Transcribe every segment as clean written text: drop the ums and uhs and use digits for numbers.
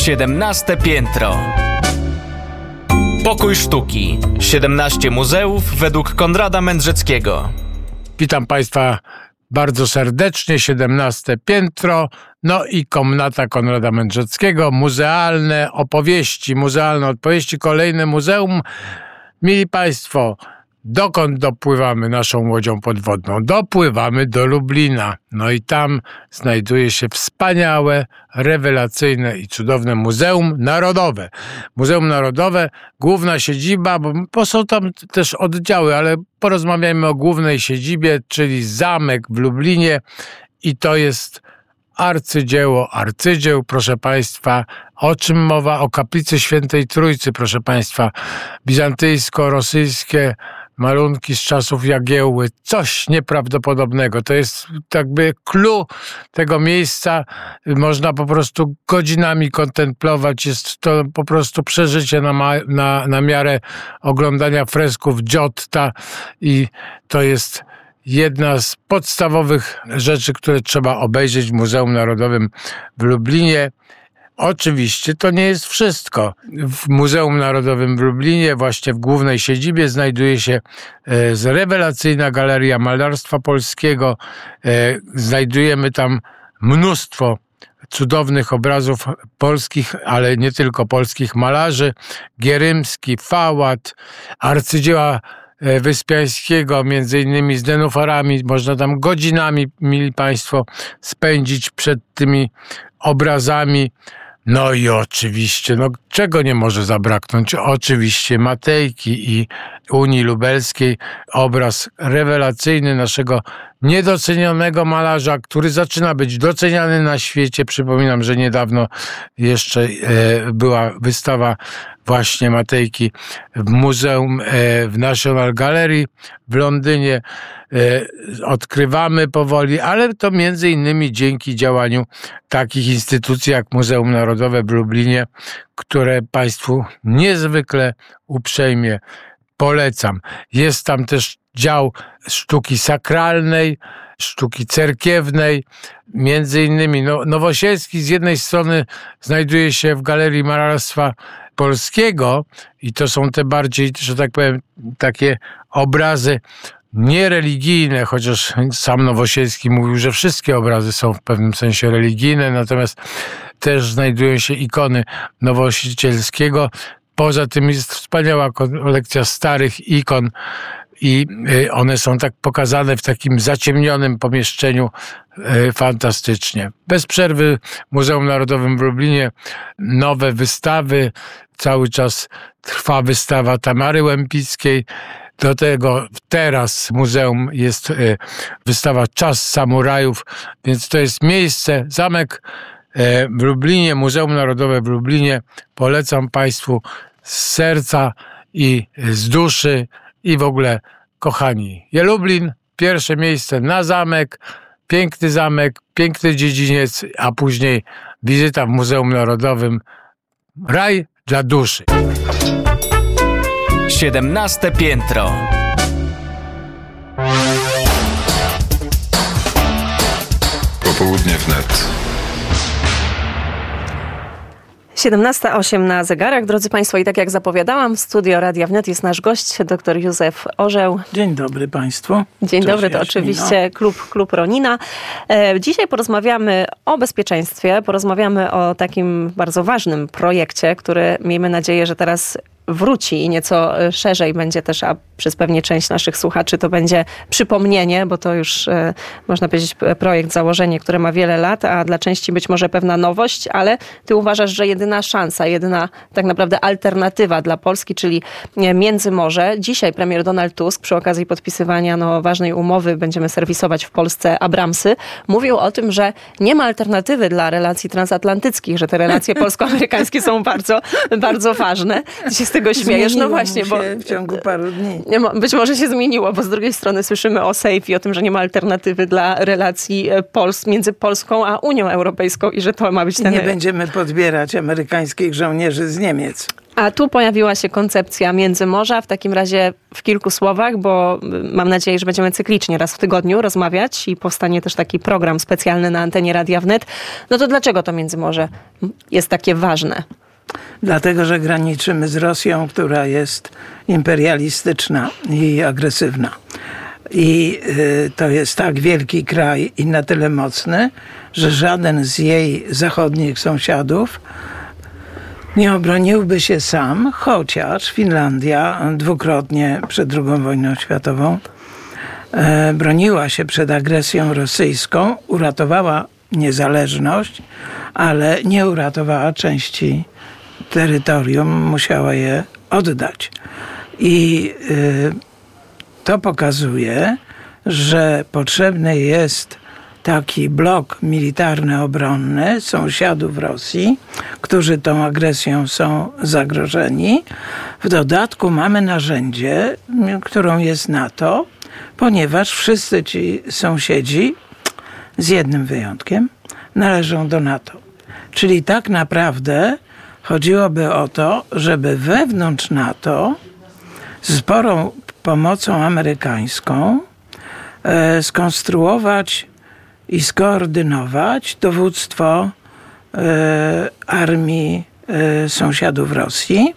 17 piętro. Pokój sztuki. 17 muzeów według Konrada Mędrzeckiego. Witam Państwa bardzo serdecznie, 17 piętro, no i komnata Konrada Mędrzeckiego, muzealne opowieści, kolejne muzeum. Mili Państwo, dokąd dopływamy naszą łodzią podwodną? Dopływamy do Lublina. No i tam znajduje się wspaniałe, rewelacyjne i cudowne Muzeum Narodowe. Muzeum Narodowe, główna siedziba, bo są tam też oddziały, ale porozmawiajmy o głównej siedzibie, czyli zamek w Lublinie i to jest arcydzieł, proszę Państwa. O czym mowa? O kaplicy Świętej Trójcy, proszę Państwa. Bizantyjsko-rosyjskie malunki z czasów Jagiełły. Coś nieprawdopodobnego. To jest jakby clue tego miejsca. Można po prostu godzinami kontemplować. Jest to po prostu przeżycie na miarę oglądania fresków Giotta i to jest jedna z podstawowych rzeczy, które trzeba obejrzeć w Muzeum Narodowym w Lublinie. Oczywiście to nie jest wszystko. W Muzeum Narodowym w Lublinie, właśnie w głównej siedzibie, znajduje się rewelacyjna galeria malarstwa polskiego. Znajdujemy tam mnóstwo cudownych obrazów polskich, ale nie tylko polskich malarzy. Gierymski, Fałat, arcydzieła Wyspiańskiego, między innymi z nenufarami. Można tam godzinami, mili Państwo, spędzić przed tymi obrazami. No i oczywiście, czego nie może zabraknąć? Oczywiście Matejki i Unii Lubelskiej. Obraz rewelacyjny naszego niedocenionego malarza, który zaczyna być doceniany na świecie. Przypominam, że niedawno jeszcze była wystawa właśnie Matejki w muzeum w National Gallery w Londynie. Odkrywamy powoli, ale to między innymi dzięki działaniu takich instytucji jak Muzeum Narodowe w Lublinie, które Państwu niezwykle uprzejmie polecam. Jest tam też dział sztuki sakralnej, sztuki cerkiewnej, między innymi Nowosielski z jednej strony znajduje się w Galerii Malarstwa Polskiego i to są te bardziej, że tak powiem, takie obrazy niereligijne, chociaż sam Nowosielski mówił, że wszystkie obrazy są w pewnym sensie religijne, natomiast też znajdują się ikony Nowosielskiego. Poza tym jest wspaniała kolekcja starych ikon i one są tak pokazane w takim zaciemnionym pomieszczeniu fantastycznie. Bez przerwy w Muzeum Narodowym w Lublinie nowe wystawy. Cały czas trwa wystawa Tamary Łempickiej. Do tego teraz w muzeum jest wystawa Czas Samurajów, więc to jest miejsce, zamek w Lublinie, Muzeum Narodowe w Lublinie. Polecam Państwu z serca i z duszy i w ogóle, kochani, Lublin, pierwsze miejsce na zamek, piękny dziedziniec, a później wizyta w Muzeum Narodowym. Raj dla duszy. 17 piętro. Popołudnie wnet. 17:08 na zegarach. Drodzy Państwo, i tak jak zapowiadałam, w studio Radia Wnet jest nasz gość, dr Józef Orzeł. Dzień dobry Państwu. Dzień dobry, to oczywiście klub Ronina. Dzisiaj porozmawiamy o bezpieczeństwie, porozmawiamy o takim bardzo ważnym projekcie, który miejmy nadzieję, że teraz wróci i nieco szerzej będzie też, a przez pewnie część naszych słuchaczy to będzie przypomnienie, bo to już można powiedzieć projekt, założenie, które ma wiele lat, a dla części być może pewna nowość, ale ty uważasz, że jedyna szansa, jedyna tak naprawdę alternatywa dla Polski, czyli Międzymorze. Dzisiaj premier Donald Tusk przy okazji podpisywania ważnej umowy, będziemy serwisować w Polsce Abramsy, mówił o tym, że nie ma alternatywy dla relacji transatlantyckich, że te relacje polsko-amerykańskie są bardzo, bardzo ważne. Ty się z tego śmiejesz? No właśnie, bo w ciągu paru dni. Być może się zmieniło, bo z drugiej strony słyszymy o SAFE i o tym, że nie ma alternatywy dla relacji między Polską a Unią Europejską i że to ma być ten... Nie będziemy podbierać amerykańskich żołnierzy z Niemiec. A tu pojawiła się koncepcja Międzymorza. W takim razie w kilku słowach, bo mam nadzieję, że będziemy cyklicznie raz w tygodniu rozmawiać i powstanie też taki program specjalny na antenie Radia Wnet. No to dlaczego to Międzymorze jest takie ważne? Dlatego, że graniczymy z Rosją, która jest imperialistyczna i agresywna. I to jest tak wielki kraj i na tyle mocny, że żaden z jej zachodnich sąsiadów nie obroniłby się sam, chociaż Finlandia dwukrotnie przed II wojną światową broniła się przed agresją rosyjską, uratowała niezależność, ale nie uratowała części terytorium, musiała je oddać. I to pokazuje, że potrzebny jest taki blok militarny-obronny sąsiadów Rosji, którzy tą agresją są zagrożeni. W dodatku mamy narzędzie, którą jest NATO, ponieważ wszyscy ci sąsiedzi, z jednym wyjątkiem, należą do NATO. Czyli tak naprawdę chodziłoby o to, żeby wewnątrz NATO z sporą pomocą amerykańską skonstruować i skoordynować dowództwo armii sąsiadów Rosji,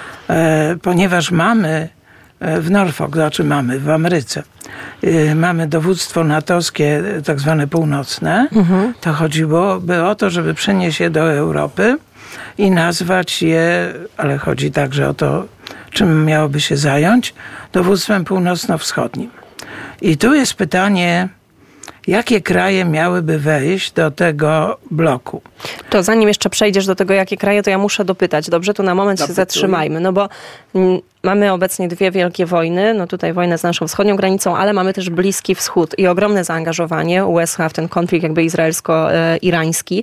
ponieważ mamy w Norfolk, w Ameryce, mamy dowództwo natowskie, tak zwane północne, to chodziłoby o to, żeby przenieść je do Europy i nazwać je, ale chodzi także o to, czym miałoby się zająć, dowództwem północno-wschodnim. I tu jest pytanie, jakie kraje miałyby wejść do tego bloku? To zanim jeszcze przejdziesz do tego, jakie kraje, to ja muszę dopytać. Dobrze, tu na moment się zatrzymajmy, no bo mamy obecnie dwie wielkie wojny, no tutaj wojnę z naszą wschodnią granicą, ale mamy też Bliski Wschód i ogromne zaangażowanie USA w ten konflikt jakby izraelsko-irański.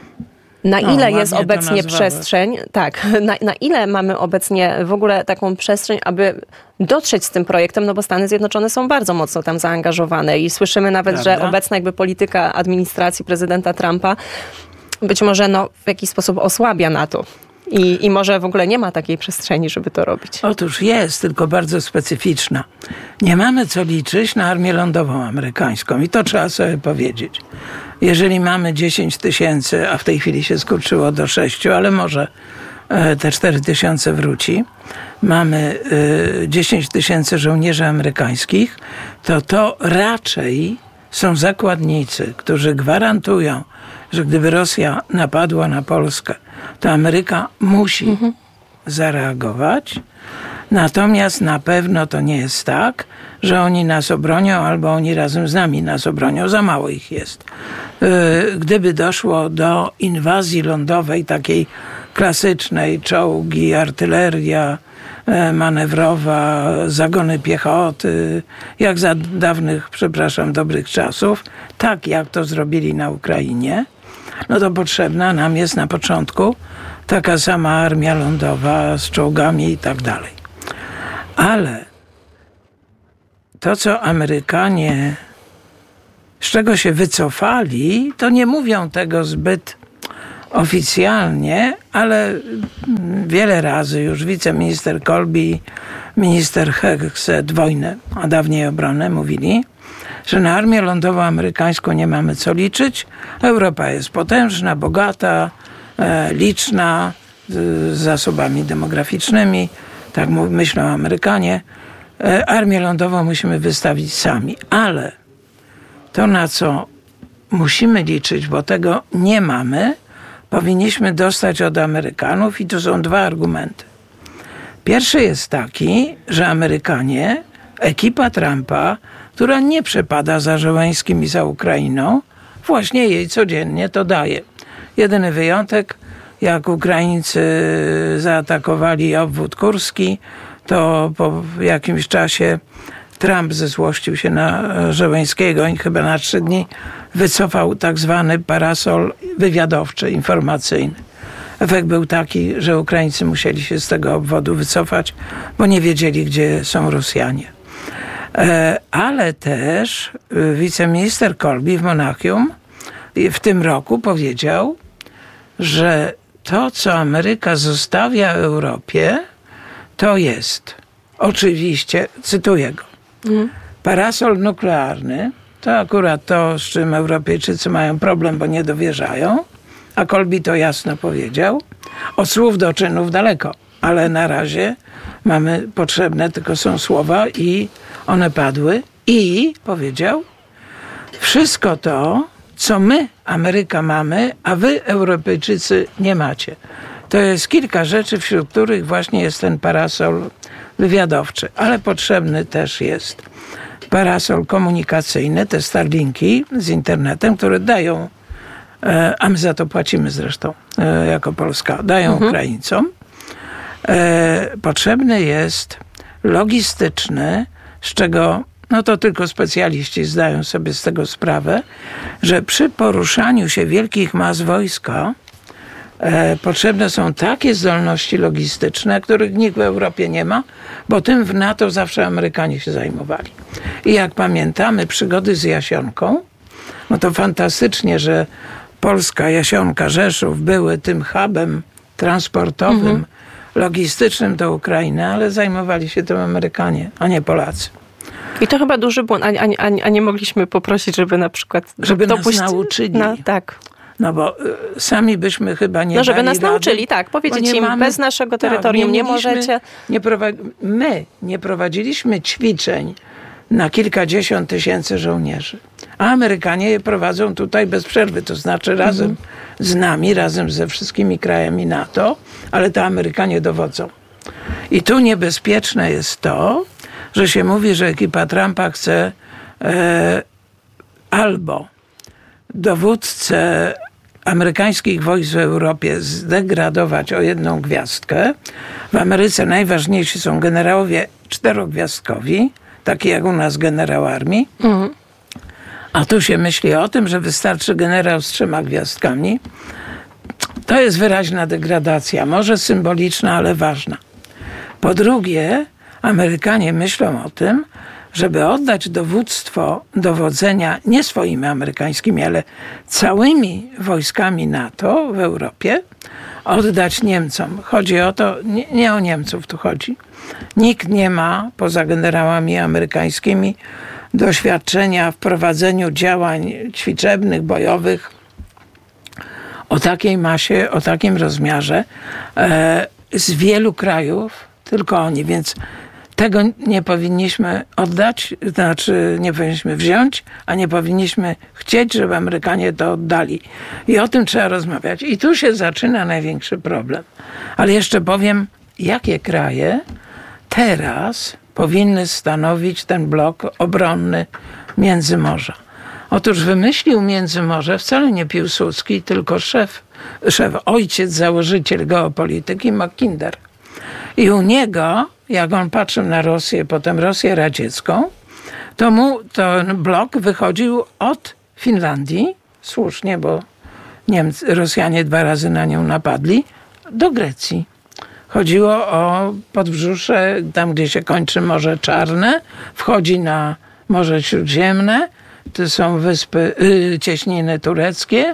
Na ile jest obecnie przestrzeń, na ile mamy obecnie w ogóle taką przestrzeń, aby dotrzeć z tym projektem, no bo Stany Zjednoczone są bardzo mocno tam zaangażowane i słyszymy nawet, że obecna jakby polityka administracji prezydenta Trumpa być może w jakiś sposób osłabia NATO. I może w ogóle nie ma takiej przestrzeni, żeby to robić. Otóż jest, tylko bardzo specyficzna. Nie mamy co liczyć na armię lądową amerykańską i to trzeba sobie powiedzieć. Jeżeli mamy 10 000, a w tej chwili się skurczyło do 6, ale może te 4 000 wróci, mamy 10 000 żołnierzy amerykańskich, to raczej są zakładnicy, którzy gwarantują, że gdyby Rosja napadła na Polskę, to Ameryka musi zareagować. Natomiast na pewno to nie jest tak, że oni nas obronią albo oni razem z nami nas obronią. Za mało ich jest. Gdyby doszło do inwazji lądowej, takiej klasycznej, czołgi, artyleria manewrowa, zagony piechoty, jak za dawnych, dobrych czasów, tak jak to zrobili na Ukrainie, no to potrzebna nam jest na początku taka sama armia lądowa z czołgami i tak dalej. Ale to, co Amerykanie, z czego się wycofali, to nie mówią tego zbyt oficjalnie, ale wiele razy już wiceminister Colby, minister Hexet wojnę, a dawniej obronę, mówili, że na armię lądową amerykańską nie mamy co liczyć. Europa jest potężna, bogata, liczna, z zasobami demograficznymi, tak myślą Amerykanie. Armię lądową musimy wystawić sami, ale to, na co musimy liczyć, bo tego nie mamy, powinniśmy dostać od Amerykanów i tu są dwa argumenty. Pierwszy jest taki, że Amerykanie, ekipa Trumpa, która nie przepada za Zełenskim i za Ukrainą, właśnie jej codziennie to daje. Jedyny wyjątek, jak Ukraińcy zaatakowali obwód kurski, to po jakimś czasie Trump zezłościł się na Zełenskiego i chyba na 3 dni wycofał tak zwany parasol wywiadowczy, informacyjny. Efekt był taki, że Ukraińcy musieli się z tego obwodu wycofać, bo nie wiedzieli, gdzie są Rosjanie. Ale też wiceminister Colby w Monachium w tym roku powiedział, że to, co Ameryka zostawia Europie, to jest oczywiście, cytuję go, parasol nuklearny, to akurat to, z czym Europejczycy mają problem, bo nie dowierzają, a Colby to jasno powiedział. Od słów do czynów daleko, ale na razie mamy potrzebne, tylko są słowa i one padły. I powiedział, wszystko to, co my, Ameryka, mamy, a wy, Europejczycy, nie macie. To jest kilka rzeczy, wśród których właśnie jest ten parasol wywiadowczy, ale potrzebny też jest parasol komunikacyjny, te Starlinki z internetem, które dają, a my za to płacimy zresztą jako Polska, dają Ukraińcom. Potrzebny jest logistyczny, z czego no to tylko specjaliści zdają sobie z tego sprawę, że przy poruszaniu się wielkich mas wojska potrzebne są takie zdolności logistyczne, których nikt w Europie nie ma, bo tym w NATO zawsze Amerykanie się zajmowali. I jak pamiętamy przygody z Jasionką, no to fantastycznie, że Polska, Jasionka, Rzeszów były tym hubem transportowym, logistycznym do Ukrainy, ale zajmowali się tym Amerykanie, a nie Polacy. I to chyba duży błąd, a nie mogliśmy poprosić, żeby na przykład... Żeby nas nauczyli. Tak. No bo sami byśmy chyba nie żeby dali nas rady, nauczyli, tak. Powiedzieć im, bez naszego terytorium nie możecie. My nie prowadziliśmy ćwiczeń na kilkadziesiąt tysięcy żołnierzy. A Amerykanie je prowadzą tutaj bez przerwy. To znaczy razem z nami, razem ze wszystkimi krajami NATO, ale to Amerykanie dowodzą. I tu niebezpieczne jest to, że się mówi, że ekipa Trumpa chce albo dowódcę amerykańskich wojsk w Europie zdegradować o jedną gwiazdkę. W Ameryce najważniejsi są generałowie czterogwiazdkowi, taki jak u nas generał armii. A tu się myśli o tym, że wystarczy generał z 3 gwiazdkami. To jest wyraźna degradacja, może symboliczna, ale ważna. Po drugie, Amerykanie myślą o tym, żeby oddać dowodzenia nie swoimi amerykańskimi, ale całymi wojskami NATO w Europie, oddać Niemcom. Chodzi o to, nie o Niemców tu chodzi. Nikt nie ma, poza generałami amerykańskimi, doświadczenia w prowadzeniu działań ćwiczebnych, bojowych o takiej masie, o takim rozmiarze z wielu krajów, tylko oni, więc tego nie powinniśmy oddać, znaczy nie powinniśmy wziąć, a nie powinniśmy chcieć, żeby Amerykanie to oddali. I o tym trzeba rozmawiać. I tu się zaczyna największy problem. Ale jeszcze powiem, jakie kraje teraz powinny stanowić ten blok obronny Międzymorza. Otóż wymyślił Międzymorze wcale nie Piłsudski, tylko ojciec, założyciel geopolityki Mackinder. I u niego, jak on patrzył na Rosję, potem Rosję radziecką, to mu ten blok wychodził od Finlandii, słusznie, bo Rosjanie 2 razy na nią napadli, do Grecji. Chodziło o Podbrzusze, tam gdzie się kończy Morze Czarne, wchodzi na Morze Śródziemne, to są wyspy, cieśniny tureckie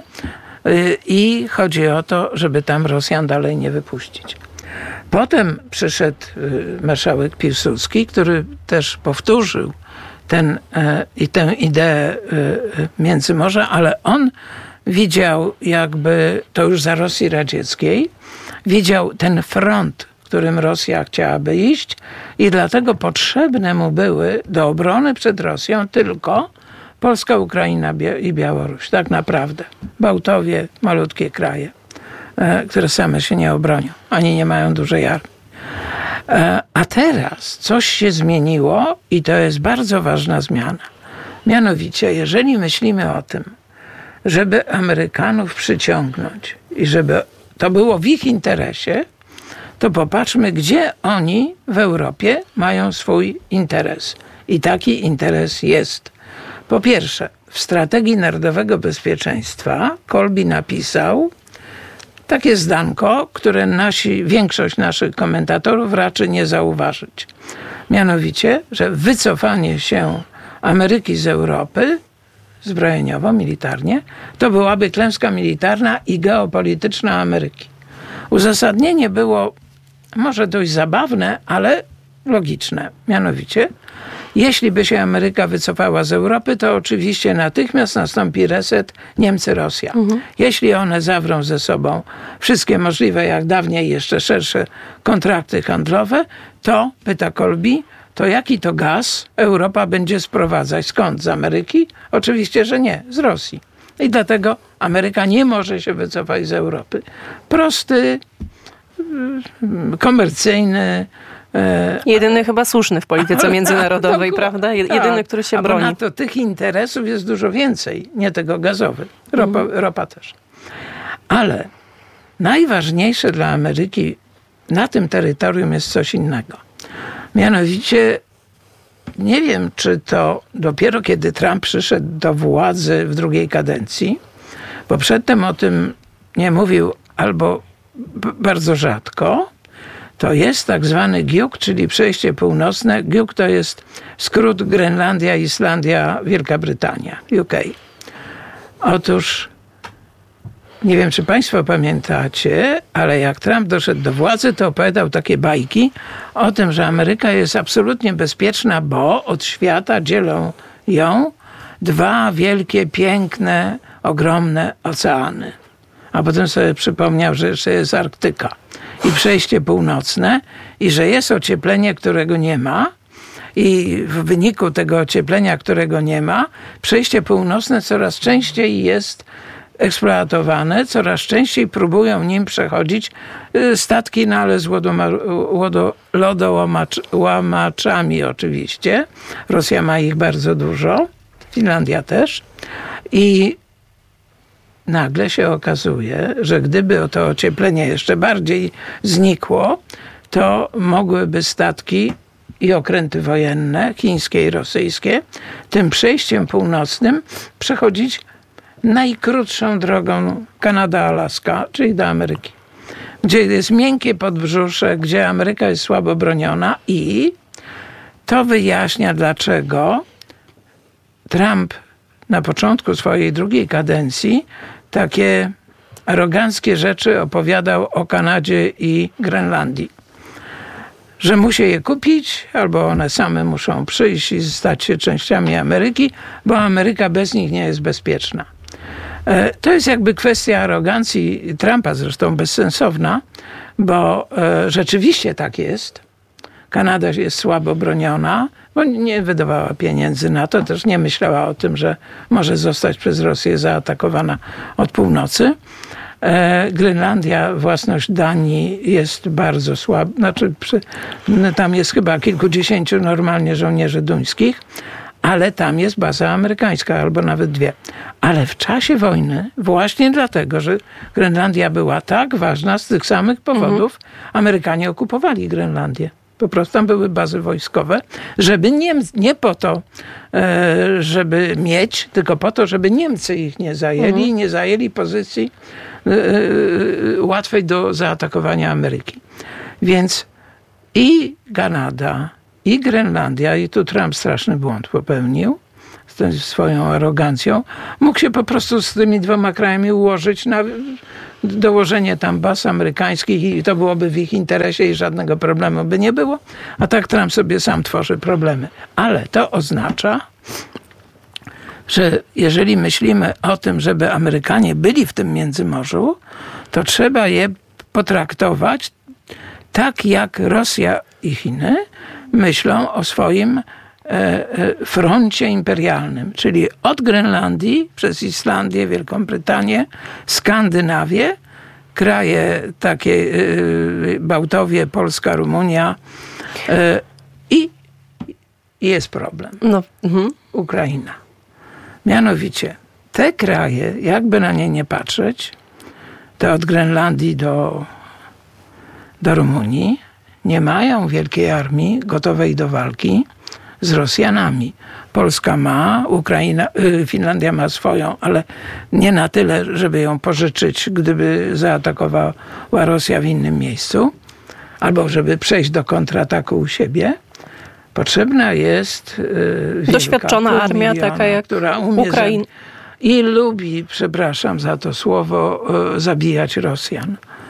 i chodzi o to, żeby tam Rosjan dalej nie wypuścić. Potem przyszedł marszałek Piłsudski, który też powtórzył tę ideę Międzymorza, ale on widział jakby, to już za Rosji Radzieckiej, widział ten front, którym Rosja chciałaby iść i dlatego potrzebne mu były do obrony przed Rosją tylko Polska, Ukraina i Białoruś. Tak naprawdę. Bałtowie, malutkie kraje, które same się nie obronią, ani nie mają dużej armii. A teraz coś się zmieniło i to jest bardzo ważna zmiana. Mianowicie, jeżeli myślimy o tym, żeby Amerykanów przyciągnąć i żeby to było w ich interesie, to popatrzmy, gdzie oni w Europie mają swój interes. I taki interes jest. Po pierwsze, w Strategii Narodowego Bezpieczeństwa Colby napisał takie zdanko, które większość naszych komentatorów raczy nie zauważyć. Mianowicie, że wycofanie się Ameryki z Europy zbrojeniowo, militarnie, to byłaby klęska militarna i geopolityczna Ameryki. Uzasadnienie było może dość zabawne, ale logiczne. Mianowicie, jeśli by się Ameryka wycofała z Europy, to oczywiście natychmiast nastąpi reset Niemcy-Rosja. Jeśli one zawrą ze sobą wszystkie możliwe, jak dawniej, jeszcze szersze kontrakty handlowe, to, pyta Kolbe, to jaki to gaz Europa będzie sprowadzać? Skąd? Z Ameryki? Oczywiście, że nie. Z Rosji. I dlatego Ameryka nie może się wycofać z Europy. Prosty, komercyjny, Jedyny chyba słuszny w polityce międzynarodowej, prawda? Jedyny, który się broni. Ponadto tych interesów jest dużo więcej, nie tego gazowych. Ropa też. Ale najważniejsze dla Ameryki na tym terytorium jest coś innego. Mianowicie, nie wiem, czy to dopiero kiedy Trump przyszedł do władzy w drugiej kadencji, bo przedtem o tym nie mówił albo bardzo rzadko, to jest tak zwany GIUK, czyli przejście północne. GIUK to jest skrót Grenlandia, Islandia, Wielka Brytania, UK. Otóż, nie wiem, czy państwo pamiętacie, ale jak Trump doszedł do władzy, to opowiadał takie bajki o tym, że Ameryka jest absolutnie bezpieczna, bo od świata dzielą ją dwa wielkie, piękne, ogromne oceany. A potem sobie przypomniał, że jeszcze jest Arktyka i przejście północne i że jest ocieplenie, którego nie ma. I w wyniku tego ocieplenia, którego nie ma, przejście północne coraz częściej jest eksploatowane, coraz częściej próbują nim przechodzić statki, no ale z lodołamaczami oczywiście. Rosja ma ich bardzo dużo, Finlandia też. I nagle się okazuje, że gdyby to ocieplenie jeszcze bardziej znikło, to mogłyby statki i okręty wojenne, chińskie i rosyjskie, tym przejściem północnym przechodzić najkrótszą drogą Kanada-Alaska, czyli do Ameryki. Gdzie jest miękkie podbrzusze, gdzie Ameryka jest słabo broniona i to wyjaśnia, dlaczego Trump na początku swojej drugiej kadencji takie aroganckie rzeczy opowiadał o Kanadzie i Grenlandii. Że musi je kupić, albo one same muszą przyjść i stać się częściami Ameryki, bo Ameryka bez nich nie jest bezpieczna. To jest jakby kwestia arogancji Trumpa, zresztą bezsensowna, bo rzeczywiście tak jest. Kanada jest słabo broniona, bo nie wydawała pieniędzy na to, też nie myślała o tym, że może zostać przez Rosję zaatakowana od północy. Grenlandia, własność Danii, jest bardzo słaba. Znaczy, tam jest chyba kilkudziesięciu normalnie żołnierzy duńskich, ale tam jest baza amerykańska, albo nawet dwie. Ale w czasie wojny, właśnie dlatego, że Grenlandia była tak ważna, z tych samych powodów, Amerykanie okupowali Grenlandię. Po prostu tam były bazy wojskowe, żeby nie po to, żeby mieć, tylko po to, żeby Niemcy ich nie zajęli i nie zajęli pozycji łatwej do zaatakowania Ameryki. Więc i Kanada, i Grenlandia, i tu Trump straszny błąd popełnił, z swoją arogancją, mógł się po prostu z tymi dwoma krajami ułożyć na dołożenie tam baz amerykańskich i to byłoby w ich interesie i żadnego problemu by nie było. A tak Trump sobie sam tworzy problemy. Ale to oznacza, że jeżeli myślimy o tym, żeby Amerykanie byli w tym Międzymorzu, to trzeba je potraktować tak, jak Rosja i Chiny myślą o swoim froncie imperialnym, czyli od Grenlandii przez Islandię, Wielką Brytanię, Skandynawię, kraje takie Bałtowie, Polska, Rumunia i jest problem. Ukraina. Mianowicie te kraje, jakby na nie nie patrzeć, to od Grenlandii do Rumunii nie mają wielkiej armii gotowej do walki z Rosjanami. Polska ma, Finlandia ma swoją, ale nie na tyle, żeby ją pożyczyć, gdyby zaatakowała Rosja w innym miejscu, albo żeby przejść do kontrataku u siebie. Potrzebna jest doświadczona armia, taka jak która umie Ukraina. I lubi, przepraszam za to słowo, zabijać Rosjan.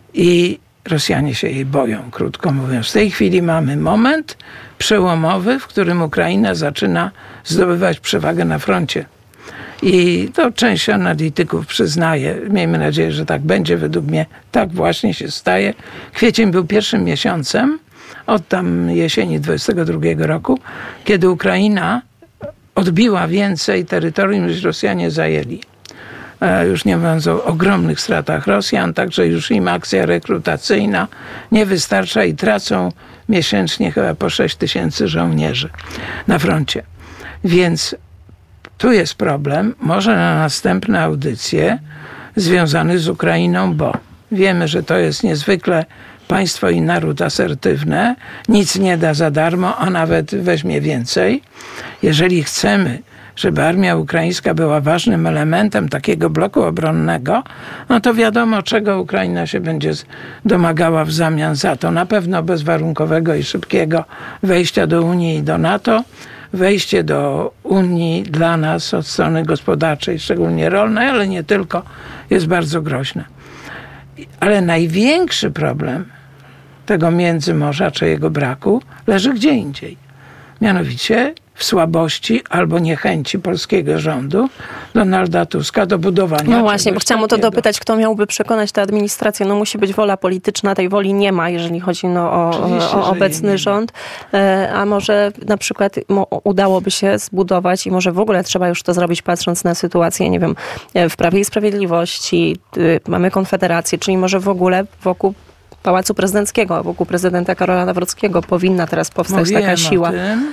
i Rosjanie się jej boją, krótko mówiąc. W tej chwili mamy moment przełomowy, w którym Ukraina zaczyna zdobywać przewagę na froncie. I to część analityków przyznaje. Miejmy nadzieję, że tak będzie. Według mnie tak właśnie się staje. Kwiecień był pierwszym miesiącem od tam jesieni 22 roku, kiedy Ukraina odbiła więcej terytorium niż Rosjanie zajęli. Już nie mówiąc o ogromnych stratach Rosjan, także już im akcja rekrutacyjna nie wystarcza i tracą miesięcznie chyba po 6 000 żołnierzy na froncie. Więc tu jest problem, może na następne audycje związany z Ukrainą, bo wiemy, że to jest niezwykle państwo i naród asertywne, nic nie da za darmo, a nawet weźmie więcej. Jeżeli chcemy, żeby armia ukraińska była ważnym elementem takiego bloku obronnego, no to wiadomo, czego Ukraina się będzie domagała w zamian za to. Na pewno bezwarunkowego i szybkiego wejścia do Unii i do NATO. Wejście do Unii dla nas od strony gospodarczej, szczególnie rolnej, ale nie tylko, jest bardzo groźne. Ale największy problem tego Międzymorza, czy jego braku, leży gdzie indziej. Mianowicie w słabości albo niechęci polskiego rządu, Donalda Tuska, do budowania. No właśnie, bo chciałam o to dopytać, kto miałby przekonać tę administrację. No musi być wola polityczna, tej woli nie ma, jeżeli chodzi o obecny rząd. A może na przykład udałoby się zbudować i może w ogóle trzeba już to zrobić, patrząc na sytuację, nie wiem, w Prawie i Sprawiedliwości, mamy Konfederację, czyli może w ogóle wokół Pałacu Prezydenckiego, wokół prezydenta Karola Nawrockiego powinna teraz powstać taka siła.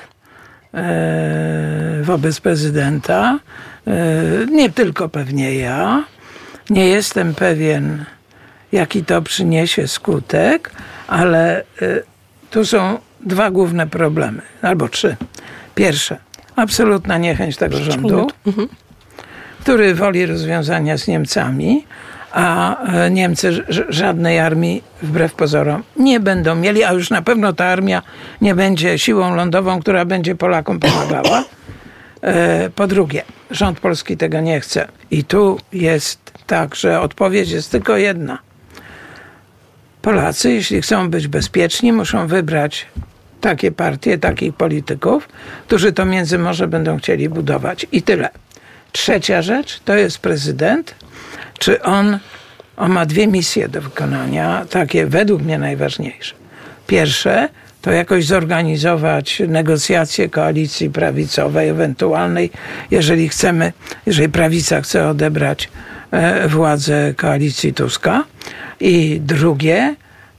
Wobec prezydenta. Nie tylko pewnie ja. Nie jestem pewien, jaki to przyniesie skutek, ale tu są dwa główne problemy, albo trzy. Pierwsze, absolutna niechęć tego rządu, który woli rozwiązania z Niemcami, a Niemcy żadnej armii wbrew pozorom nie będą mieli, a już na pewno ta armia nie będzie siłą lądową, która będzie Polakom pomagała. Po drugie, rząd polski tego nie chce. I tu jest tak, że odpowiedź jest tylko jedna. Polacy, jeśli chcą być bezpieczni, muszą wybrać takie partie, takich polityków, którzy to Międzymorze będą chcieli budować. I tyle. Trzecia rzecz to jest prezydent. Czy on ma dwie misje do wykonania, takie według mnie najważniejsze. Pierwsze, to jakoś zorganizować negocjacje koalicji prawicowej, ewentualnej, jeżeli prawica chce odebrać władzę koalicji Tuska. I drugie,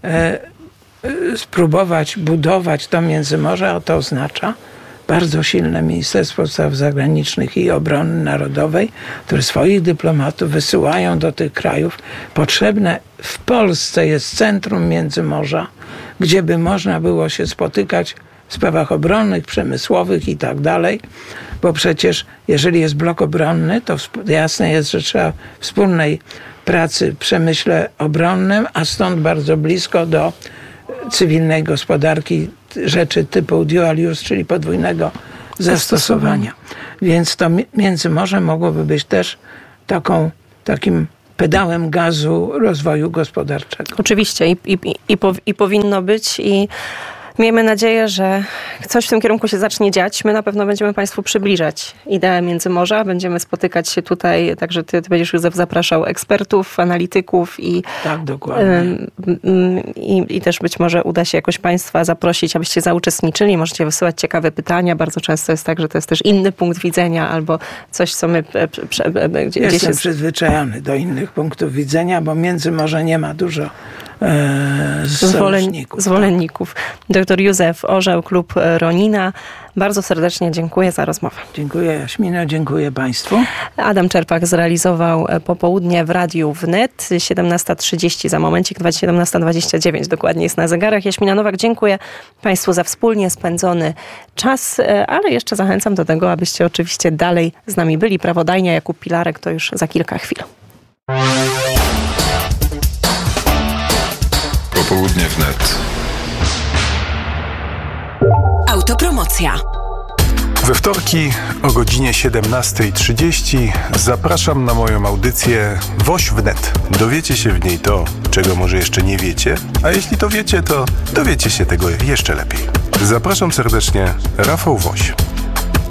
spróbować budować to Międzymorze, a to oznacza bardzo silne Ministerstwo Spraw Zagranicznych i Obrony Narodowej, które swoich dyplomatów wysyłają do tych krajów. Potrzebne w Polsce jest centrum Międzymorza, gdzie by można było się spotykać w sprawach obronnych, przemysłowych i tak dalej, bo przecież jeżeli jest blok obronny, to jasne jest, że trzeba wspólnej pracy w przemyśle obronnym, a stąd bardzo blisko do cywilnej gospodarki rzeczy typu dual use, czyli podwójnego zastosowania. Więc to Międzymorze mogłoby być też takim pedałem gazu rozwoju gospodarczego. Oczywiście i powinno być i miejmy nadzieję, że coś w tym kierunku się zacznie dziać. My na pewno będziemy Państwu przybliżać ideę Międzymorza. Będziemy spotykać się tutaj, także ty będziesz, Józef, zapraszał ekspertów, analityków i tak, dokładnie. I też być może uda się jakoś Państwa zaprosić, abyście zauczestniczyli. Możecie wysyłać ciekawe pytania. Bardzo często jest tak, że to jest też inny punkt widzenia albo coś, co my Jestem przyzwyczajony do innych punktów widzenia, bo Międzymorze nie ma dużo zwolenników. Dr Józef Orzeł, Klub Ronina. Bardzo serdecznie dziękuję za rozmowę. Dziękuję, Jaśmino, dziękuję Państwu. Adam Czerpak zrealizował popołudnie w Radiu Wnet. 17:30 za momencik, 17:29 dokładnie jest na zegarach. Jaśmina Nowak, dziękuję Państwu za wspólnie spędzony czas, ale jeszcze zachęcam do tego, abyście oczywiście dalej z nami byli. Prawodajnia Jakub Pilarek to już za kilka chwil. Popołudnie wnet. Autopromocja. We wtorki o godzinie 17:30 zapraszam na moją audycję Woś wnet. Dowiecie się w niej to, czego może jeszcze nie wiecie, a jeśli to wiecie, to dowiecie się tego jeszcze lepiej. Zapraszam serdecznie, Rafał Woś.